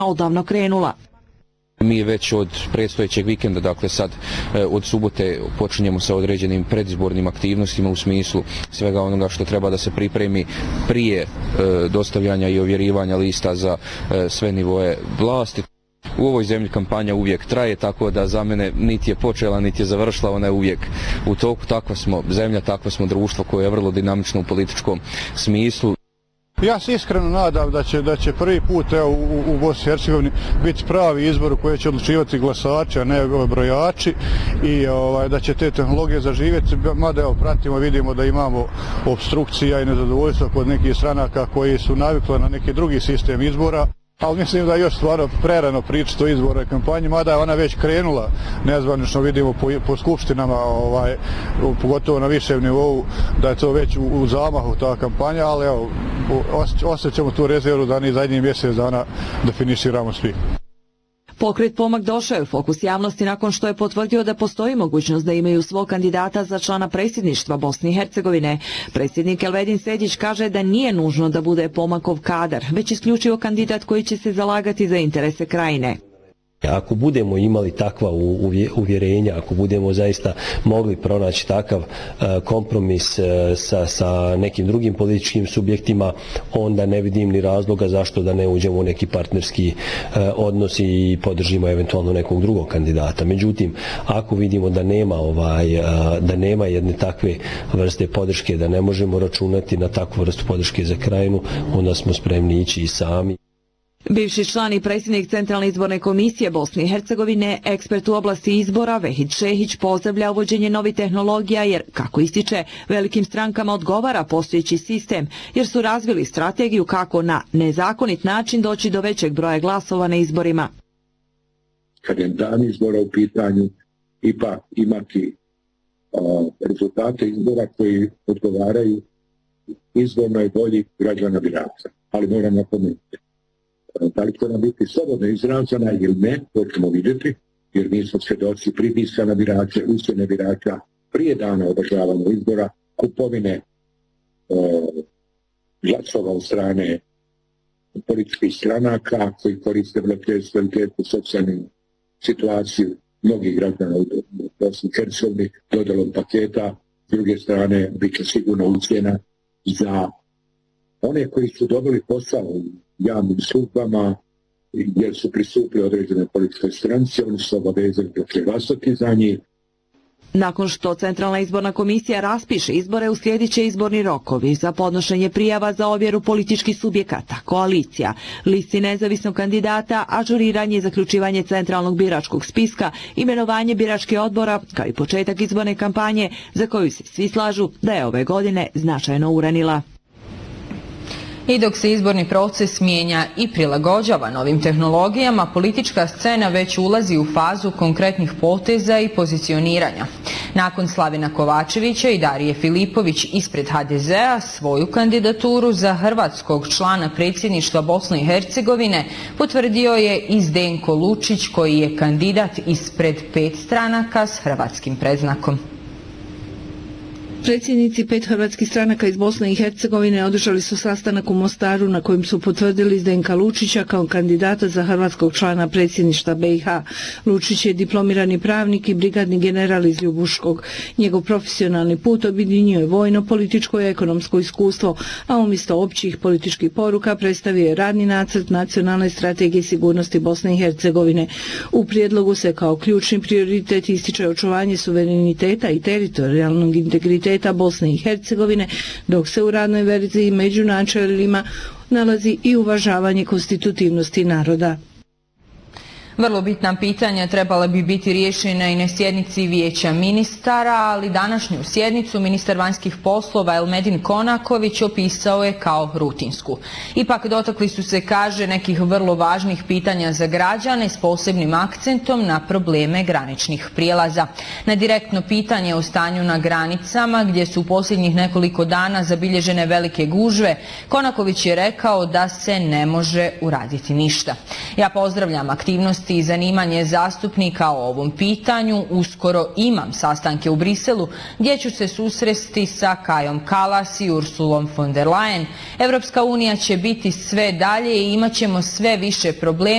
odavno krenula. Mi već od predstojećeg vikenda, dakle sad od subote počinjemo sa određenim predizbornim aktivnostima u smislu svega onoga što treba da se pripremi prije dostavljanja i ovjerivanja lista za sve nivoe vlasti. U ovoj zemlji kampanja uvijek traje, tako da za mene niti je počela, niti je završila, ona je uvijek u toku. Takva smo zemlja, takva smo društvo koje je vrlo dinamično u političkom smislu. Ja se iskreno nadam da će prvi put u Bosni i Hercegovini biti pravi izbor u kojoj će odlučivati glasači, a ne brojači, i da će te tehnologije zaživjeti, mada pratimo, vidimo da imamo obstrukcija i nezadovoljstva kod nekih stranaka koji su navikli na neki drugi sistem izbora. Ali mislim da je još stvarno prerano pričati o izbornoj kampanji, mada je ona već krenula, nezvanično vidimo po skupštinama, pogotovo na višem nivou, da je to već u zamahu ta kampanja, ali evo, osjećamo tu rezervu da ni zadnjih mjesec dana definiširamo svi. Pokret Pomak došao je u fokus javnosti nakon što je potvrdio da postoji mogućnost da imaju svog kandidata za člana predsjedništva Bosne i Hercegovine. Predsjednik Elvedin Sedić kaže da nije nužno da bude Pomakov kadar, već isključivo kandidat koji će se zalagati za interese krajine. Ako budemo imali takva uvjerenja, ako budemo zaista mogli pronaći takav kompromis sa nekim drugim političkim subjektima, onda ne vidim ni razloga zašto da ne uđemo u neki partnerski odnos i podržimo eventualno nekog drugog kandidata. Međutim, ako vidimo da nema jedne takve vrste podrške, da ne možemo računati na takvu vrstu podrške za krajinu, onda smo spremni ići i sami. Bivši član i predsjednik Centralne izborne komisije Bosne i Hercegovine, ekspert u oblasti izbora Vehid Šehić pozdravlja uvođenje novih tehnologija jer, kako ističe, velikim strankama odgovara postojeći sistem jer su razvili strategiju kako na nezakonit način doći do većeg broja glasova na izborima. Kad je dan izbora u pitanju, ipak imati rezultate izbora koji odgovaraju izbornoj volji građana birača. Ali moram napomenuti, da li to nam biti slobodno izražena ili ne, to ćemo vidjeti, jer mi smo svjedoci pritiska na birače, ucjene birača prije dana održavanja izbora, kupovine glasova od strane političkih stranaka koji koriste blagoslivljenje i tešku socijalnu situaciju mnogih građana u Bosni i Hercegovini dodelom paketa. S druge strane, bit će sigurno ucjena za one koji su dobili posao u javnim službama jer su pristupili određene političke stranci, oni su obavezani da će glasati za njih. Nakon što Centralna izborna komisija raspiše izbore, uslijedit će izborni rokovi za podnošenje prijava za ovjeru političkih subjekata, koalicija, listi nezavisnog kandidata, ažuriranje i zaključivanje centralnog biračkog spiska, imenovanje biračkih odbora, kao i početak izborne kampanje za koju se svi slažu da je ove godine značajno uranila. I dok se izborni proces mijenja i prilagođava novim tehnologijama, politička scena već ulazi u fazu konkretnih poteza i pozicioniranja. Nakon Slavina Kovačevića i Darije Filipović ispred HDZ-a, svoju kandidaturu za hrvatskog člana predsjedništva Bosne i Hercegovine potvrdio je i Zdenko Lučić, koji je kandidat ispred 5 stranaka s hrvatskim predznakom. Predsjednici 5 hrvatskih stranaka iz Bosne i Hercegovine održali su sastanak u Mostaru na kojem su potvrdili Zdenka Lučića kao kandidata za hrvatskog člana predsjedništva BiH. Lučić je diplomirani pravnik i brigadni general iz Ljubuškog. Njegov profesionalni put objedinjuje vojno, političko i ekonomsko iskustvo, a umjesto općih političkih poruka predstavio je radni nacrt nacionalne strategije sigurnosti Bosne i Hercegovine. U prijedlogu se kao ključni prioritet ističe očuvanje suvereniteta i teritorijalnog integriteta Bosne i Hercegovine, dok se u radnoj verziji među načelima nalazi i uvažavanje konstitutivnosti naroda. Vrlo bitna pitanja trebala bi biti riješena i na sjednici Vijeća ministara, ali današnju sjednicu ministar vanjskih poslova Elmedin Konaković opisao je kao rutinsku. Ipak dotakli su se, kaže, nekih vrlo važnih pitanja za građane s posebnim akcentom na probleme graničnih prijelaza. Na direktno pitanje o stanju na granicama, gdje su u posljednjih nekoliko dana zabilježene velike gužve, Konaković je rekao da se ne može uraditi ništa. Ja pozdravljam aktivnosti i zanimanje zastupnika o ovom pitanju. Uskoro imam sastanke u Briselu gdje ću se susresti sa Kajom Kalas i Ursulom von der Leyen. Evropska unija će biti sve dalje i imat ćemo sve više problema